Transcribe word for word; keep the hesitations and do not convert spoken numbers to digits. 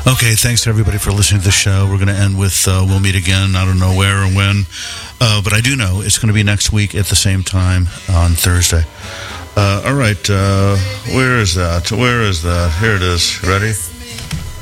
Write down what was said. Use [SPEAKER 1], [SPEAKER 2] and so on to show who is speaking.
[SPEAKER 1] Okay, thanks to everybody for listening to the show. We're going to end with uh, We'll Meet Again. I don't know where or when, uh, but I do know it's going to be next week at the same time on Thursday. Uh, all right, uh, where is that? Where is that? Here it is. Ready?